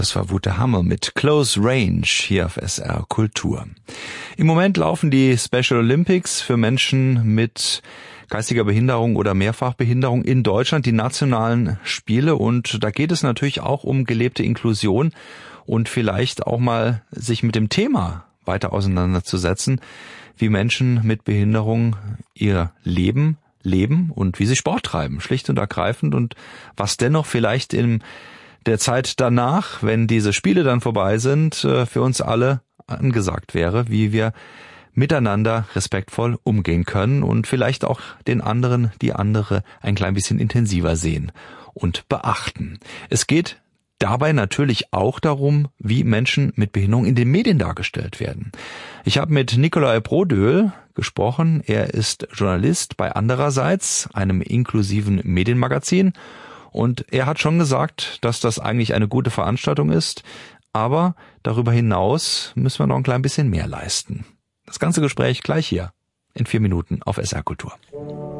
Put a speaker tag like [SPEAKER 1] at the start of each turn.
[SPEAKER 1] das war Wute Hammer mit Close Range hier auf SR Kultur. Im Moment laufen die Special Olympics für Menschen mit geistiger Behinderung oder Mehrfachbehinderung in Deutschland, die nationalen Spiele. Und da geht es natürlich auch um gelebte Inklusion und vielleicht auch mal sich mit dem Thema weiter auseinanderzusetzen, wie Menschen mit Behinderung ihr Leben und wie sie Sport treiben, schlicht und ergreifend, und was dennoch vielleicht in der Zeit danach, wenn diese Spiele dann vorbei sind, für uns alle angesagt wäre, wie wir miteinander respektvoll umgehen können und vielleicht auch den anderen, die andere ein klein bisschen intensiver sehen und beachten. Es geht dabei natürlich auch darum, wie Menschen mit Behinderung in den Medien dargestellt werden. Ich habe mit Nikolai Brodöhl gesprochen. Er ist Journalist bei Andererseits, einem inklusiven Medienmagazin. Und er hat schon gesagt, dass das eigentlich eine gute Veranstaltung ist. Aber darüber hinaus müssen wir noch ein klein bisschen mehr leisten. Das ganze Gespräch gleich hier in 4 Minuten auf SR Kultur.